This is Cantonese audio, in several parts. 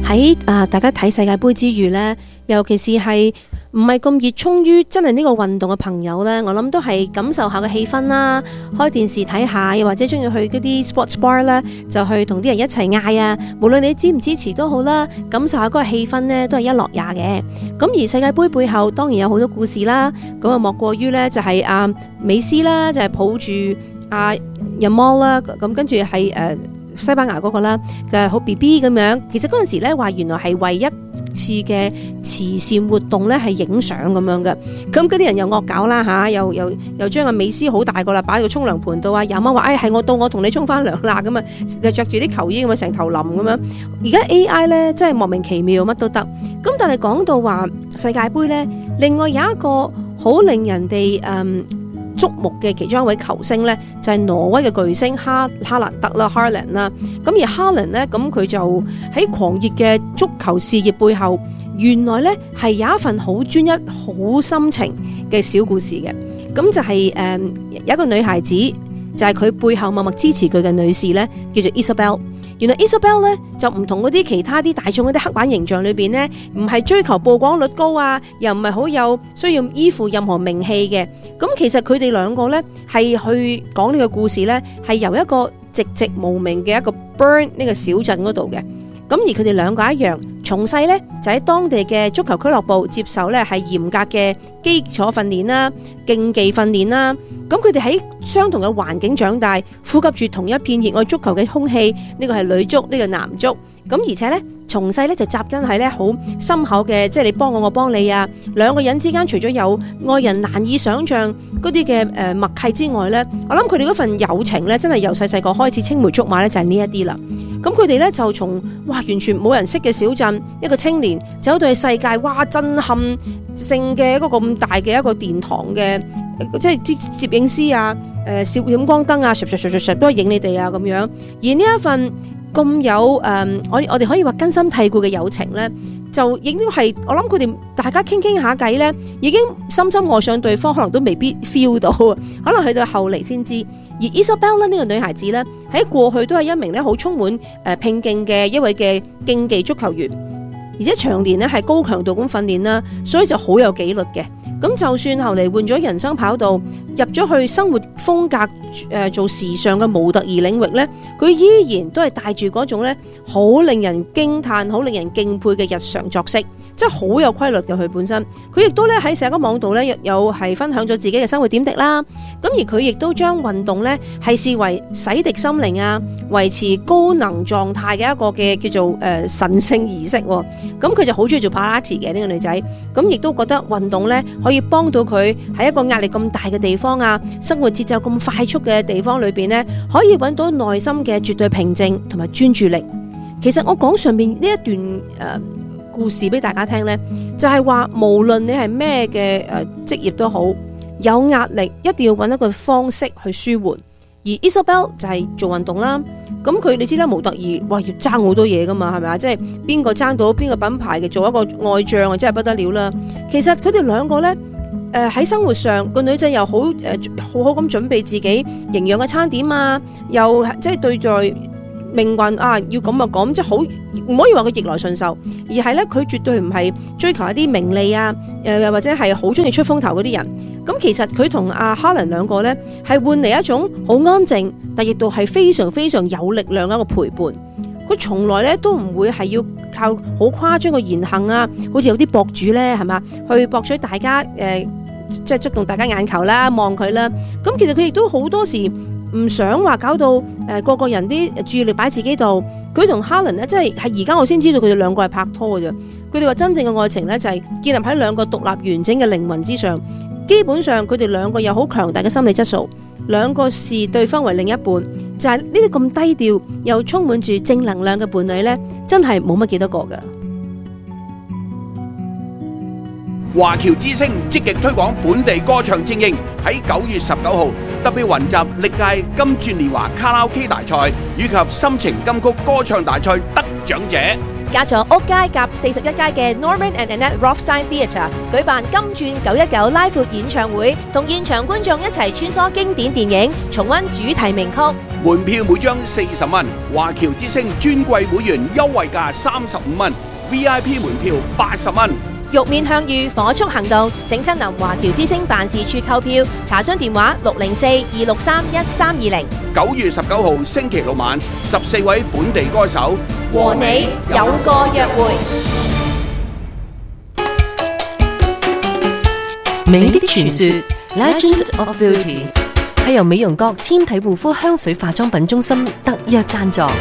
喺大家睇世界盃之餘呢，尤其是係唔係咁熱衷於真係呢個運動嘅朋友呢，我諗都係感受下個氣氛啦，開電視睇下，又或者中意去嗰啲 sports bar 啦，就去同啲人一齊嗌啊。無論你支唔支持都好啦，感受下嗰個氣氛呢，都係一樂也嘅。咁而世界盃背後當然有好多故事啦，咁啊莫過於呢，就係美斯啦，就係抱住入魔啦，咁跟住係西班牙嗰個啦，就係好 BB 咁樣。其實嗰陣時咧話原來係為一次嘅慈善活動咧係影相咁樣嘅。咁嗰啲人又惡搞啦嚇，又將個美斯好大個啦擺喺個沖涼盤度啊，有媽話係我到我同你沖翻涼啦咁啊，就着住啲球衣咁啊成頭淋咁樣。而家 AI 咧真係莫名其妙乜都得。咁但係講到話世界盃咧，另外有一個好令人哋矚目嘅其中一位球星咧，就係挪威嘅巨星哈蘭德啦 Haaland 啦。咁而 Haaland 咧，咁佢就喺狂熱嘅足球事業背後，原來咧係有一份好專一、好深情嘅小故事嘅。咁就係有一個女孩子，就係佢背後默默支持佢嘅女士咧，叫做 Isabel。原來 Isabel 咧就唔同嗰啲其他啲大眾嗰啲黑板形象裏邊咧，唔係追求曝光率高啊，又唔係好有需要依附任何名氣嘅。咁其實佢哋兩個咧係去講呢個故事咧，係由一個寂寂無名嘅一個 Bern 呢個小鎮嗰度嘅。咁而佢哋兩個一樣，從細咧就喺當地嘅足球俱樂部接受咧係嚴格嘅基礎訓練啦、競技訓練啦。咁佢哋喺相同嘅環境長大，呼吸住同一片熱愛足球嘅空氣。呢個係女足，呢個男足。咁而且咧，從細咧就扎根喺咧好深厚嘅，即係你幫我，我幫你啊。兩個人之間除咗有愛人難以想像嗰啲嘅默契之外咧，我諗佢哋嗰份友情咧，真係由細細個開始青梅竹馬咧，就係呢一啲啦。咁佢哋咧就從完全冇人識嘅小鎮一個青年走到去世界震撼性嘅一個咁大嘅一個殿堂嘅，即係啲攝影師啊、閃光燈啊，都係影你哋啊咁樣。而呢一份咁有我哋可以話根深蒂固嘅友情咧，就已經係我諗佢哋大家傾下偈咧，已經深深愛上對方，可能都未必 feel 到，可能去到後嚟先知。而 Isabel 呢個女孩子咧，喺過去都係一名咧好充滿拼勁嘅一位嘅競技足球員，而且長年咧係高強度咁訓練啦，所以就好有紀律嘅。咁就算後嚟換咗人生跑道，入咗去生活風格做時尚嘅模特兒領域咧，佢依然都係帶住嗰種咧好令人驚嘆、好令人敬佩嘅日常作息，即係好有規律嘅佢本身。佢亦都咧喺社交網度咧有係分享咗自己嘅生活點滴啦。咁而佢亦都將運動咧係視為洗滌心靈啊、維持高能狀態嘅一個嘅叫做神聖儀式。咁佢就好中意做普拉提嘅呢個女仔，咁亦都覺得運動咧可以幫到佢喺一個壓力咁大嘅地方啊，生活節奏咁快速嘅地方裏邊咧，可以揾到內心嘅絕對平靜同埋專注力。其實我講上面呢一段故事俾大家聽咧，就係話無論你係咩嘅職業都好，有壓力一定要揾一個方式去舒緩。而 Isabel 就係做運動啦，咁佢你知啦，模特兒哇要爭好多嘢噶嘛，係咪啊？即係邊個爭到邊個品牌嘅做一個外將啊，真係不得了啦。其實佢哋兩個咧，喺生活上個女仔又好好咁準備自己營養嘅餐點啊，又即係對待命運啊，要咁啊講，即係好唔可以話佢逆來順受，而係咧佢絕對唔係追求一啲名利啊，又或者係好中意出風頭嗰啲人。咁其實佢同阿哈倫兩個咧係換嚟一種好安靜，但亦都係非常非常有力量嘅一個陪伴。佢從來咧都唔會係要靠好誇張嘅言行啊，好似有啲博主咧係嘛，去博取大家即係觸動大家眼球啦，望佢啦。咁其實佢亦都好多時唔想話搞到個人啲注意力擺自己度。佢同哈倫咧，即係而家我先知道佢哋兩個係拍拖嘅啫。佢哋話真正嘅愛情咧就係建立喺兩個獨立完整嘅靈魂之上。基本上佢哋兩個有好強大嘅心理質素，兩個視對方為另一半，就係呢啲咁低調又充滿住正能量嘅伴侶呢，真係冇乜幾多個㗎。 華僑之聲積極推廣本地歌唱精英，喺9月19號特別雲集歷屆金鑽年華卡拉 OK 大賽以及心情金曲歌唱大賽得獎者。 加咗屋街夾41街嘅 Norman and Annette Rothstein Theatre 舉辦金鑽919拉闊演唱會，同現場觀眾一齊穿梭經典電影，重溫主題名曲。 門票每張40蚊，華僑之星尊貴會員優惠價35蚊 ，VIP 門票80蚊。 玉面向隅，火速行動，請親臨華僑之星辦事處購票，查詢電話604-263-1320。 9月19號星期六晚，14位本地歌手和你有個約會。 美的傳說 Legend of Beauty 係由美容閣纖體護膚香水化妝品中心特約贊助。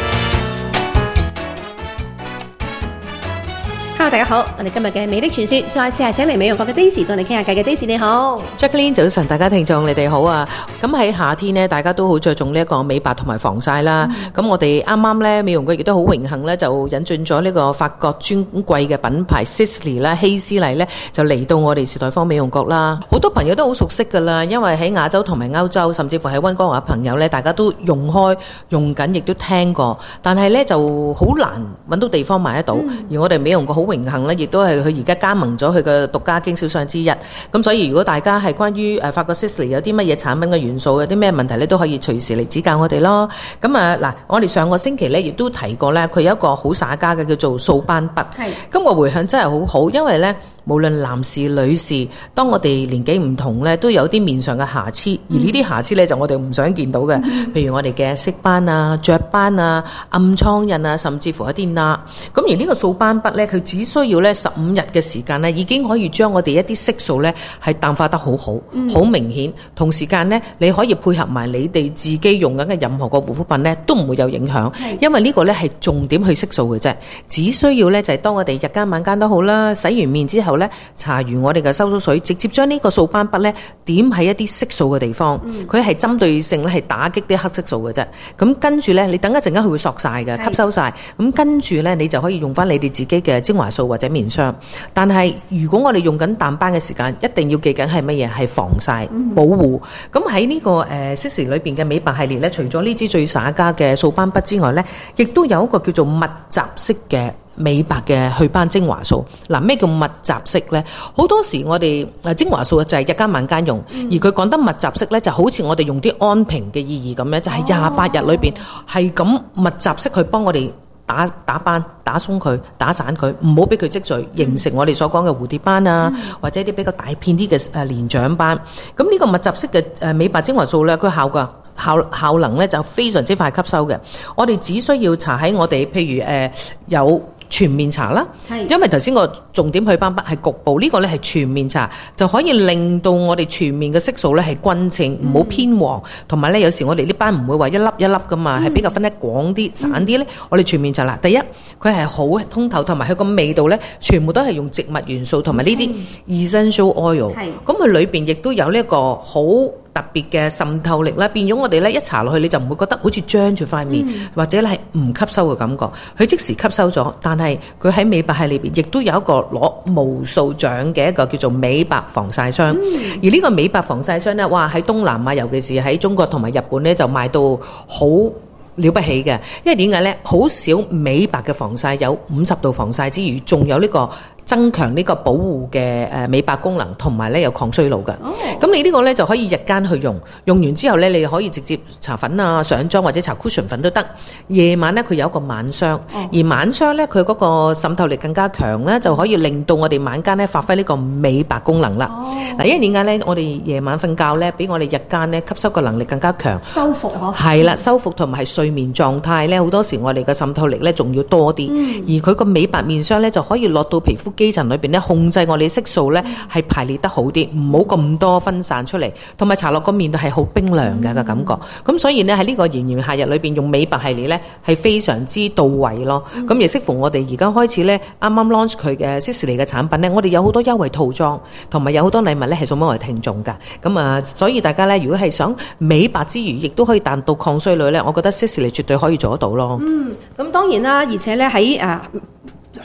Hello， 大家好，我哋今日嘅美的傳說再次係請嚟美容閣嘅 Daisy 同你傾下偈嘅。 Daisy 你好。 Jacqueline 早晨，大家聽眾你哋好啊！咁喺夏天呢，大家都好着重呢一個美白同埋防曬啦。咁我哋啱啱咧美容閣亦都好榮幸咧，就引進咗呢個法國尊貴嘅品牌 Sisley 啦，希斯麗咧就嚟到我哋時代坊美容閣啦。好多朋友都好熟悉噶啦，因為喺亞洲同埋歐洲，甚至乎喺溫哥華嘅朋友咧，大家都用緊，亦都聽過。但係咧就好難揾到地方買得到。而我哋美容閣好榮幸咧，亦都係佢而家加盟咗佢嘅獨家經銷商之一。咁所以如果大家係關於法國 Sisley 有啲乜嘢產品嘅元素，有啲咩問題咧，都可以隨時嚟指教我哋咯。咁嗱，我哋上個星期咧亦都提過咧，佢有一個好耍家嘅叫做掃斑筆。係，咁個回響真係好好，因為咧，無論男士女士，當我哋年紀唔同咧，都有啲面上嘅瑕疵，而呢啲瑕疵咧就我哋唔想見到嘅，譬如我哋嘅色斑啊、雀斑啊、暗瘡印啊，甚至乎一啲疤。咁而呢個掃斑筆咧，佢只需要咧15日嘅時間咧，已經可以將我哋一啲色素咧係淡化得好好，好明顯。同時間咧，你可以配合埋你哋自己用緊嘅任何個護膚品咧，都唔會有影響，因為呢個咧係重點去色素嘅啫，只需要咧就係當我哋日間晚間都好啦，洗完面之後咧，搽完我哋嘅收縮水，直接將呢個掃斑筆咧點喺一啲色素嘅地方，佢係針對性咧係打擊啲黑色素嘅啫。咁跟住咧，你等一陣間佢會索晒嘅，吸收晒。咁跟住咧，你就可以用翻你哋自己嘅精華素或者面霜。但係如果我哋用緊淡斑嘅時間，一定要記緊係乜嘢？係防曬保護。咁喺呢個Sisley 裏邊嘅美白系列咧，除咗呢支最耍家嘅掃斑筆之外咧，亦都有一個叫做密集式嘅美白嘅祛斑精華素。嗱，咩叫密集式呢？好多時我哋精華素就係日間晚間用，而佢講得密集式呢，就好似我哋用啲安瓶嘅意義咁樣，就係28日裏邊係咁密集式去幫我哋打斑、打鬆佢、打散佢，唔好俾佢積聚，形成我哋所講嘅蝴蝶斑啊，或者啲比較大片啲嘅連長斑。咁呢個密集式嘅美白精華素呢，佢效能呢就非常之快吸收嘅。我哋只需要搽喺我哋譬如有全面搽啦，因為頭先個重點祛斑筆係局部，呢個咧係全面搽，就可以令到我哋全面嘅色素咧係均稱，唔好偏黃。同埋咧，有時我哋呢斑唔會話一粒一粒噶嘛，係比較分得廣啲、散啲咧。我哋全面搽啦，第一佢係好通透，同埋佢個味道咧全部都係用植物元素同埋呢啲 essential oil。咁佢裏邊亦都有呢一個好特別嘅滲透力啦，變咗我哋咧一搽落去，你就唔會覺得好似張住塊面，或者咧係唔吸收嘅感覺。佢即時吸收咗，但係佢喺美白系列裏邊亦都有一個攞無數獎嘅一個叫做美白防曬霜。而呢個美白防曬霜咧，哇喺東南亞，尤其是喺中國同埋日本咧，就賣到好了不起嘅。因為點解咧？好少美白嘅防曬有50度防曬之餘，仲有呢個增強呢個保護嘅美白功能，同埋咧有抗衰老嘅。咁你呢個咧就可以日間去用，用完之後咧你可以直接搽粉啊、上妝或者搽 cushion 粉都得。夜晚咧佢有一個晚霜，而晚霜咧佢嗰個滲透力更加強咧，就可以令到我哋晚間咧發揮呢個美白功能啦。嗱，因為點解咧？我哋夜晚瞓覺咧，比我哋日間咧吸收嘅能力更加強， 修復嗬。係啦，修復同埋係睡眠狀態咧，好多時我哋嘅滲透力咧仲要多啲。而佢個美白面霜咧就可以落到皮膚基層裏邊咧，控制我哋色素咧係排列得好啲，唔好咁多分散出嚟，同埋搽落個面度係好冰涼嘅個感覺。咁所以呢，喺呢個炎炎夏日裏邊用美白系列咧係非常之到位咯。咁亦適逢我哋而家開始咧啱啱 launch 佢嘅 Sisley 嘅產品咧，我哋有好多優惠套裝，同埋有好多禮物咧係送俾我哋聽眾㗎。咁啊，所以大家咧如果係想美白之餘，亦都可以達到抗衰老咧，我覺得 Sisley 絕對可以做得到咯。 咁當然啦，而且咧喺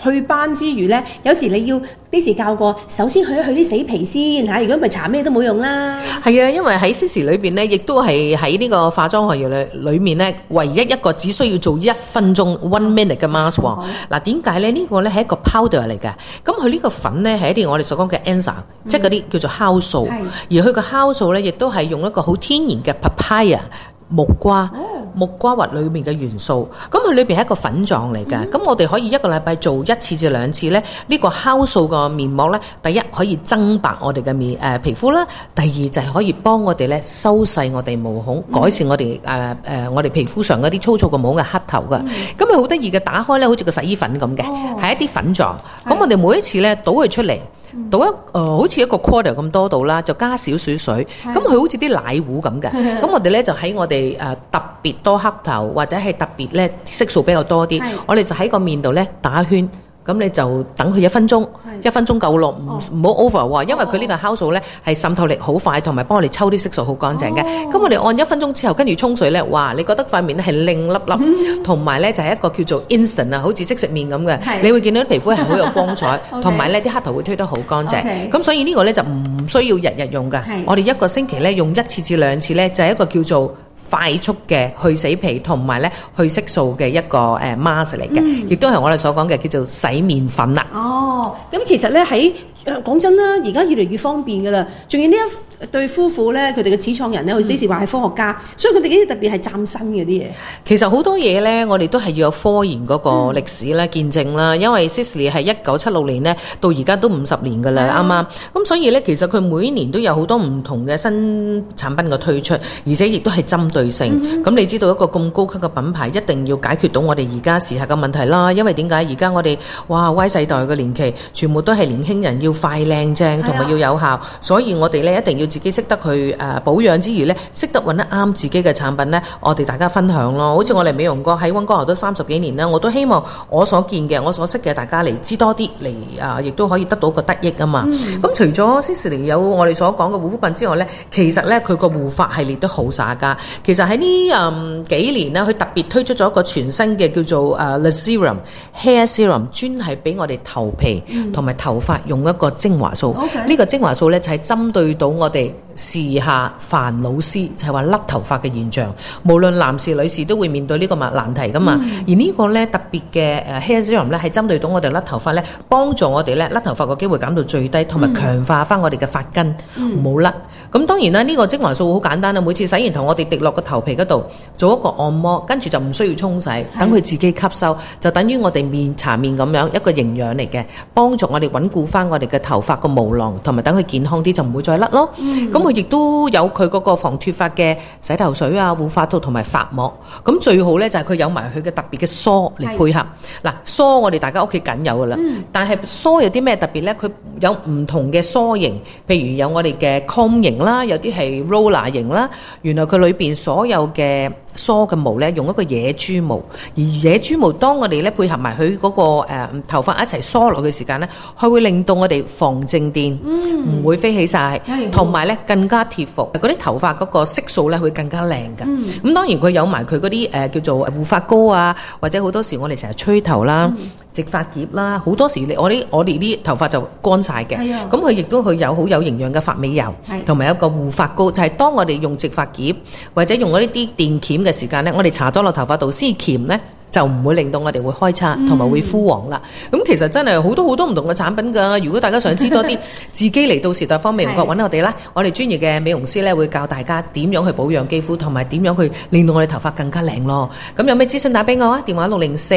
去斑之餘咧，有時你要呢時教過，首先去一去啲死皮先嚇，如果唔係搽咩都冇用啦。 係啊，因為喺 Sissi 裏邊咧，亦都係喺呢個化妝行業裏面咧，唯一一個只需要做1分鐘 1 minute 嘅 mask 喎。嗱，點解咧？呢個咧係一個 powder 嚟嘅，咁佢呢個粉咧係一啲我哋所講嘅 enzyme，即係嗰啲叫做酵素，而佢個酵素咧亦都係用一個好天然嘅 papaya 木瓜核裏面嘅元素，咁佢裏邊係一個粉狀嚟嘅，咁我哋可以一個禮拜做1次至2次咧，呢個酵素個面膜咧，第一可以增白我哋嘅皮膚啦，第二就係可以幫我哋咧收細我哋毛孔，改善我哋我哋皮膚上嗰啲粗糙嘅毛嘅黑頭噶，咁佢好得意嘅，打開咧好似個洗衣粉咁嘅，係一啲粉狀，咁我哋每一次咧倒佢出嚟。倒好似一個 quarter 咁多度啦，就加少少水，咁佢好似啲奶糊咁嘅。咁我哋咧就喺我哋特別多黑頭或者係特別咧色素比較多啲，我哋就喺個面度咧打圈。咁你就等佢1分鐘，1分鐘夠咯，唔好 over 喎，因為佢呢個酵素咧係滲透力好快，同埋幫我哋抽啲色素好乾淨嘅。咁我哋按1分鐘之後，跟住沖水咧，哇！你覺得塊面咧係靚粒粒，同埋咧就係一個叫做 instant 啊，好似即食麵咁嘅，你會見到啲皮膚係好有光彩，同埋咧啲黑頭會推得好乾淨。咁所以呢個咧就唔需要日日用㗎，我哋一個星期咧用1次至2次咧，就係一個叫做快速嘅去死皮同埋咧去色素嘅一個mask 嚟嘅，亦都係我哋所講嘅叫做洗面粉啦。 咁其實咧喺講真啦，而家越嚟越方便噶啦，仲要呢一對夫婦咧，佢哋嘅始創人咧，好似啲時話係科學家，所以佢哋幾特別係嶄新嘅啲嘢。 其實好多嘢咧，我哋都係要有科研嗰個歷史咧見證啦，因為 Sisley 係1976年咧到而家都50年噶啦，啱啱？咁所以咧，其實佢每年都有好多唔同嘅新產品嘅推出，而且亦都係針對性。咁你知道一個咁高級嘅品牌，一定要解決到我哋而家時下嘅問題啦。因為點解而家我哋Y 世代嘅年期，全部都係年輕人要快靚正，同埋要有效，所以我哋咧一定要自己識得去保養之餘咧，識得揾得啱自己嘅產品咧，我哋大家分享咯。好似我哋美容哥喺溫哥華都30幾年啦，我都希望我所見嘅、我所識嘅大家嚟知多啲，嚟亦都可以得到個得益啊嘛。咁除咗 Sisley 有我哋所講嘅護膚品之外咧，其實咧佢個護髮系列都好耍家。其實喺呢幾年咧，佢特別推出咗一個全新嘅叫做The Serum Hair Serum， 專係俾我哋頭皮同埋頭髮用一個精華素。呢個精華素咧就係針對到我哋時下煩惱絲，就係話甩頭髮嘅現象。無論男士女士都會面對呢個難題噶嘛。而呢個咧特別嘅Hair Serum 咧係針對到我哋甩頭髮咧，幫助我哋咧甩頭髮個機會減到最低，同埋強化翻我哋嘅髮根唔好甩。咁當然啦，呢個精華素好簡單啦，每次洗完頭我哋滴落個頭皮嗰度做一個按摩，跟住就唔需要沖洗，等佢自己吸收，就等於我哋搽面咁樣一個營養嚟嘅，幫助我哋穩固翻我哋嘅頭髮個毛囊，同埋等佢健康啲就唔會再甩咯。咁佢亦都有佢嗰個防脫髮嘅洗頭水啊、護髮套同埋髮膜。咁最好咧就係佢有埋佢嘅特別嘅梳嚟配合。嗱，梳我哋大家屋企緊有噶啦，但係梳有啲咩特別咧？佢有唔同嘅梳型，譬如有我哋嘅 comb 型啦，有啲係 roller 型啦。原來佢裏邊所有嘅梳嘅毛咧，用一個野豬毛，而野豬毛當我哋咧配合埋佢嗰個頭髮一齊梳落嘅時間咧，佢會令到我哋防靜電，唔會飛起晒，同埋咧更加貼服，嗰啲頭髮嗰個色素咧會更加靚㗎。咁當然佢有埋佢嗰啲叫做護髮膏啊，或者好多時我哋成日吹頭啦、直髮葉啦，好多時我哋啲頭髮就乾晒嘅。咁佢亦都佢有好有營養嘅髮尾油，同埋一個護髮膏，就係當我哋用直髮葉或者用嗰啲電鉗嘅時間咧，我哋搽咗落頭髮度先鉗咧，就唔會令到我哋會開叉同埋會枯黃啦。咁其實真係好多好多唔同嘅產品㗎。如果大家想知多啲，自己嚟到時代方美容國揾我哋啦。我哋專業嘅美容師咧會教大家點樣去保養肌膚，同埋點樣去令到我哋頭髮更加靚咯。咁有咩資訊打俾我啊？電話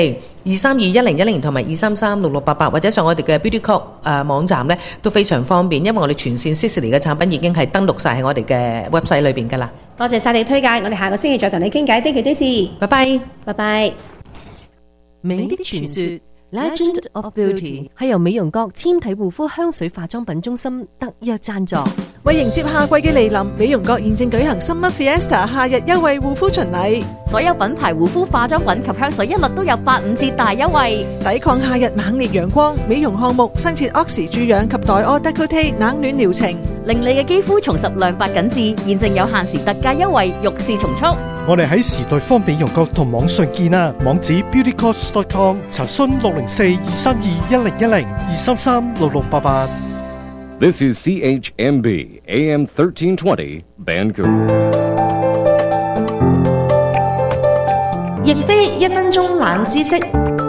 604-232-1010同埋233-6688，或者上我哋嘅 Beauty Code 網站咧都非常方便，因為我哋全線 Sisley 嘅產品已經係登錄晒喺我哋嘅 website 裏邊㗎啦。 多謝晒你推介，我哋下個星期再同你傾偈。Thank you Daisy， 拜拜， 拜拜。 美的傳說 Legend of Beauty 係由美容國纖體護膚香水化妝品中心特約贊助。 為迎接夏季嘅嚟臨，美容國現正舉行 Summer Fiesta 夏日優惠護膚巡禮， 所有品牌護膚化妝品及香水一律都有85折大優惠， 抵抗夏日猛烈陽光。美容項目新設 Oxy 注氧及黛柯 Décolleté 冷暖療程， 令你嘅肌膚重拾亮白緊緻。現正有限時特價優惠，欲試從速。 我哋喺時代方美容閣同網上見啊，網址 beautycoach.com， 查詢604-232-1010 This is CHMB AM 1320 Vancouver。 亦非1分鐘冷知識。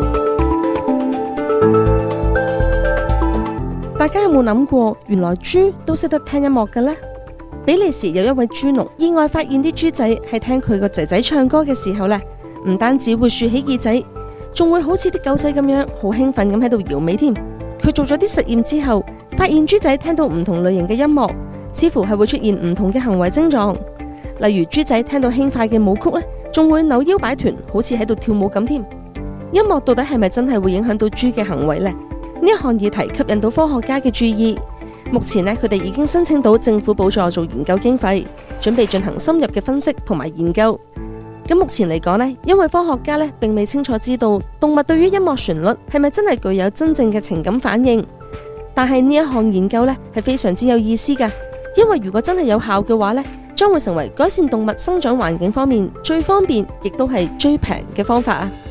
大家有冇諗過，原來豬都識得聽音樂嘅呢？比利時有一位豬農意外發現啲豬仔係聽佢個仔仔唱歌嘅時候呢，唔單止會豎起耳仔，仲會好似啲狗仔咁樣好興奮咁喺度搖尾添。佢做咗啲實驗之後，發現豬仔聽到唔同類型嘅音樂，似乎係會出現唔同嘅行為症狀。例如豬仔聽到輕快嘅舞曲呢，仲會扭腰擺臀，好似喺度跳舞咁添。音樂到底係咪真係會影響到豬嘅行為呢？呢一項議題吸引到科學家嘅注意。目前呢，佢哋已經申請到政府補助做研究經費，準備進行深入嘅分析同埋研究。咁目前嚟講呢，因為科學家呢並未清楚知道動物對於音樂旋律係咪真係具有真正嘅情感反應。但係呢一項研究呢係非常之有意思㗎，因為如果真係有效嘅話呢，將會成為改善動物生長環境方面最方便亦都係最平嘅方法啊！